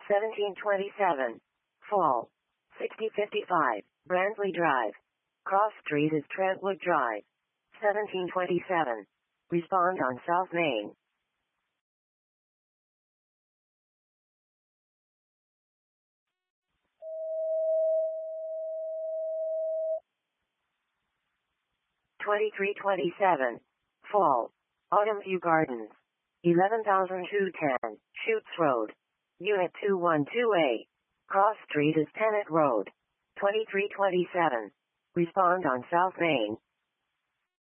1727. Fall. 6055. Brantley Drive. Cross Street is Trentwood Drive. 1727. Respond on South Main. Twenty-three 27. Fall. Autumn View Gardens. 11,210. Shoots Road. Unit 212A. Cross Street is Tennant Road. 2327. Respond on South Main.